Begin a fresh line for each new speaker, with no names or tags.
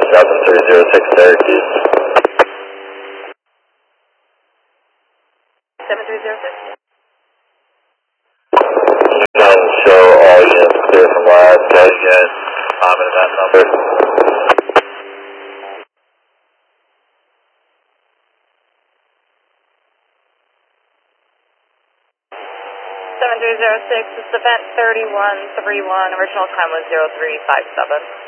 7306 Syracuse.
7306.
And show all units clear from last test unit, and event number.
7306, this is event 3131, original time was 0357.